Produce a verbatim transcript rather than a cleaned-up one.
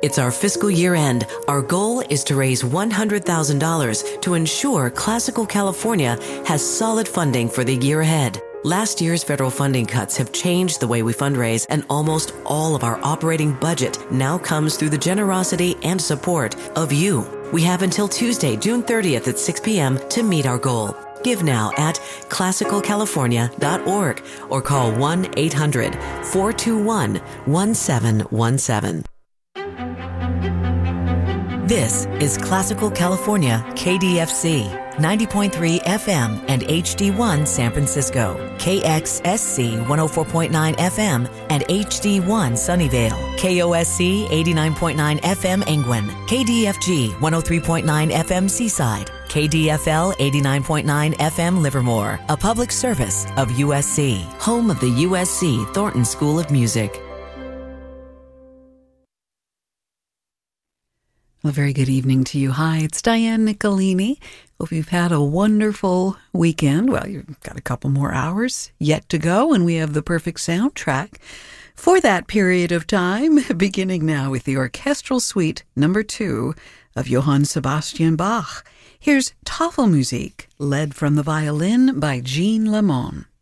It's our fiscal year end. Our goal is to raise one hundred thousand dollars to ensure Classical California has solid funding for the year ahead. Last year's federal funding cuts have changed the way we fundraise, and almost all of our operating budget now comes through the generosity and support of you. We have until Tuesday, June thirtieth at six p.m. to meet our goal. Give now at classical california dot org or call one eight hundred four two one one seven one seven. This is Classical California K D F C, ninety point three F M and H D one San Francisco, K X S C one oh four point nine F M and H D one Sunnyvale, K O S C eighty-nine point nine F M Angwin, K D F G one oh three point nine F M Seaside, K D F L eighty-nine point nine F M Livermore, a public service of U S C, home of the U S C Thornton School of Music. Well, a very good evening to you. Hi, it's Diane Nicolini. Hope you've had a wonderful weekend. Well, you've got a couple more hours yet to go, and we have the perfect soundtrack for that period of time, beginning now with the Orchestral Suite number two of Johann Sebastian Bach. Here's Tafelmusik, led from the violin by Jean Lamont.